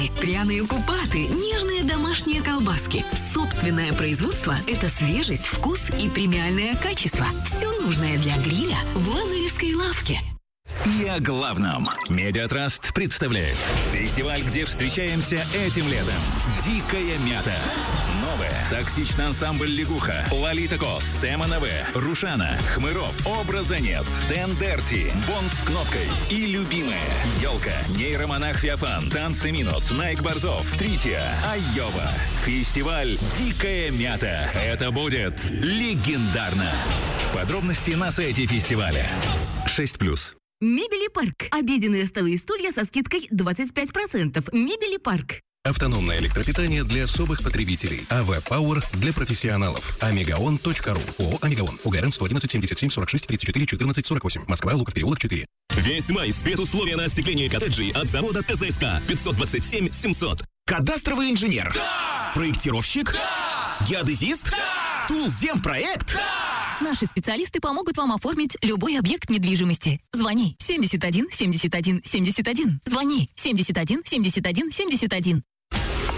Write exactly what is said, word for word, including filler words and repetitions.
кремы, пряные купаты, нежные домашние колбаски. Собственное производство – это свежесть, вкус и премиальное качество. Все нужное для гриля в Лазаревской лавке. И о главном. Медиатраст представляет фестиваль, где встречаемся этим летом. Дикая мята. Новая. Токсичный ансамбль «Лягуха». Лолита Кос. Тема НВ. Рушана. Хмыров. Образа нет. Тендерти. Бонд с кнопкой. И любимая. Елка. Нейромонах Феофан. Танцы минус. Найк Борзов. Трития. Айова. Фестиваль «Дикая мята». Это будет легендарно. Подробности на сайте фестиваля. шесть плюс. Мебели Парк. Обеденные столы и стулья со скидкой двадцать пять процентов. Мебели Парк. Автономное электропитание для особых потребителей. АВ Power для профессионалов. Омегаон точка ру. ООО «Омегаон». УГРН сто одиннадцать семьдесят семь сорок шесть тридцать четыре четырнадцать сорок восемь. Москва, Луков переулок четыре. Весь май спецусловия на остекление коттеджей от завода ТЗСК. пятьсот двадцать семь семьсот. Кадастровый инженер. Да! Проектировщик. Да! Геодезист. Да! Тулземпроект. Да! Наши специалисты помогут вам оформить любой объект недвижимости. Звони семьдесят один семьдесят один семьдесят один. Звони семьдесят один семьдесят один семьдесят один.